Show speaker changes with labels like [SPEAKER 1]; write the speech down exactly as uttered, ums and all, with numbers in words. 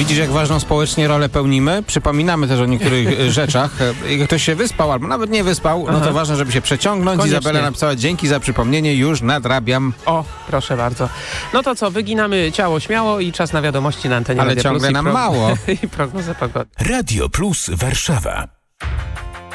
[SPEAKER 1] Widzisz, jak ważną społecznie rolę pełnimy? Przypominamy też o niektórych rzeczach. Jak ktoś się wyspał, albo nawet nie wyspał, no to
[SPEAKER 2] Aha.
[SPEAKER 1] ważne, żeby się przeciągnąć.
[SPEAKER 2] Koniecznie.
[SPEAKER 1] Izabela napisała, dzięki za przypomnienie, już nadrabiam.
[SPEAKER 2] O, proszę bardzo. No to co, wyginamy ciało śmiało i czas na wiadomości na antenie
[SPEAKER 1] Ale
[SPEAKER 2] Radia
[SPEAKER 1] ciągle
[SPEAKER 2] Plus i
[SPEAKER 1] nam
[SPEAKER 2] pro-
[SPEAKER 1] mało.
[SPEAKER 2] i prognozę pogody.
[SPEAKER 3] Radio Plus Warszawa.